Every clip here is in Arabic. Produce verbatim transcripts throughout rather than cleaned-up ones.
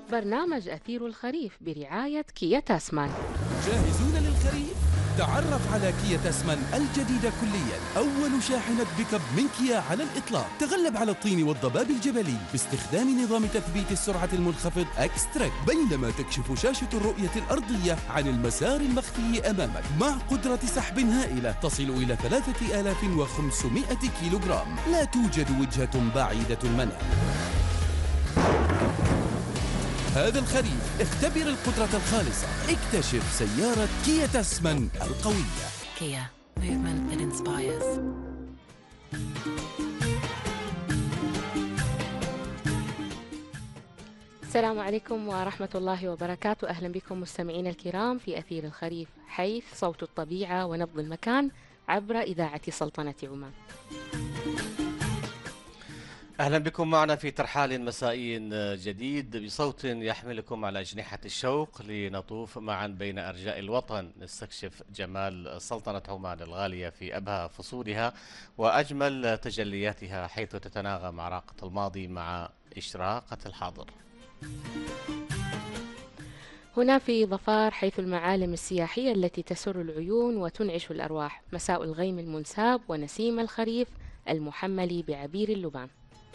برنامج أثير الخريف برعاية كيا تاسمان. جاهزون للخريف؟ تعرف على كيا تاسمان الجديدة كليا، أول شاحنة بيكب من كيا على الإطلاق، تغلب على الطين والضباب الجبلي باستخدام نظام تثبيت السرعة المنخفض إكستريك، بينما تكشف شاشة الرؤية الأرضية عن المسار المخفي أمامك مع قدرة سحب هائلة تصل إلى ثلاثة آلاف وخمسمائة كيلوغرام. لا توجد وجهة بعيدة المنام. هذا الخريف اختبر القدرة الخالصة، اكتشف سيارة كيا تاسمان القوية. Kia, movement that inspires. السلام عليكم ورحمة الله وبركاته. أهلا بكم مستمعين الكرام في أثير الخريف، حيث صوت الطبيعة ونبض المكان عبر إذاعة سلطنة عمان. أهلا بكم معنا في ترحال مسائي جديد بصوت يحملكم على أجنحة الشوق لنطوف معا بين أرجاء الوطن، نستكشف جمال سلطنة عمان الغالية في أبهى فصولها وأجمل تجلياتها، حيث تتناغم عراقة الماضي مع إشراقة الحاضر. هنا في ظفار، حيث المعالم السياحية التي تسر العيون وتنعش الأرواح، مساء الغيم المنساب ونسيم الخريف المحمل بعبير اللبان.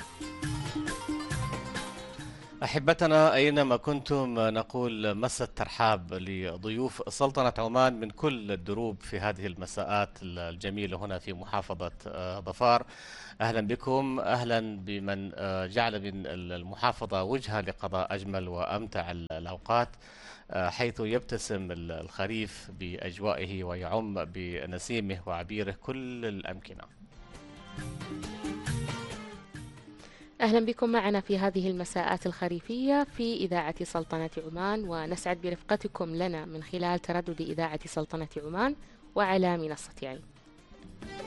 أحبتنا أينما كنتم، نقول مسا الترحاب لضيوف سلطنة عمان من كل الدروب في هذه المساءات الجميلة هنا في محافظة ظفار. أهلا بكم، أهلا بمن جعل من المحافظة وجهة لقضاء أجمل وأمتع الأوقات، حيث يبتسم الخريف بأجوائه ويعم بنسيمه وعبيره كل الأمكنة. أهلا بكم معنا في هذه المساءات الخريفية في إذاعة سلطنة عمان، ونسعد برفقتكم لنا من خلال تردد إذاعة سلطنة عمان وعلى منصة عين.